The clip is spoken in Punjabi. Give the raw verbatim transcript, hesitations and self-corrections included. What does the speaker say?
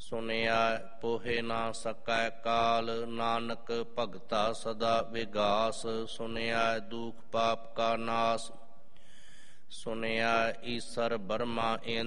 ਸੁਨਿਆ ਪੋਹੇ ਨਾ ਸਕੈ ਕਾਲ, ਨਾਨਕ ਭਗਤਾ ਸਦਾ ਵਿਗਾਸ। ਸੁਨਿਆ ਦੁਖ ਪਾਪ ਕਾ ਨਾਸ, ਸੁਨਿਆ ਈਸਰ ਬਰਮਾ ਇੰਦ